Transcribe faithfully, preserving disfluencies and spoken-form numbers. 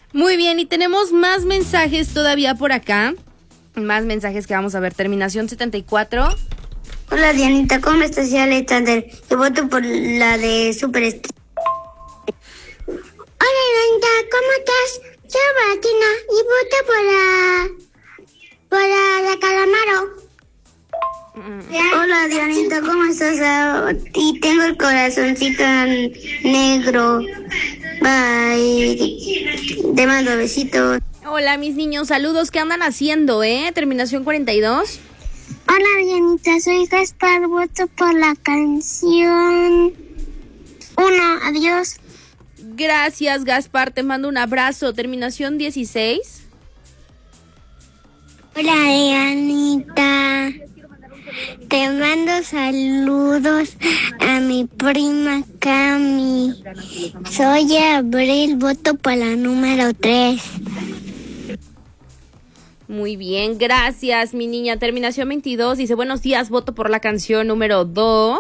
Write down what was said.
Muy bien, y tenemos más mensajes todavía por acá. Más mensajes que vamos a ver. Terminación setenta y cuatro. Hola Dianita, ¿cómo estás? Soy Alexander. Yo voto por la de Super Est- Hola Dianita, ¿cómo estás? Soy Valentina y voto por la... por la de Calamaro. Mm. Hola Dianita, ¿cómo estás? Ah, y tengo el corazoncito negro. Bye. Te mando besitos. Hola, mis niños, saludos. ¿Qué andan haciendo, eh? Terminación cuarenta y dos. Hola Dianita, soy Gaspar, voto por la canción uno, adiós. Gracias, Gaspar, te mando un abrazo. Terminación dieciséis. Hola Dianita, te mando saludos a mi prima Cami. Soy Abril, voto por la número tres. Muy bien, gracias, mi niña. Terminación veintidós dice, buenos días, voto por la canción número dos.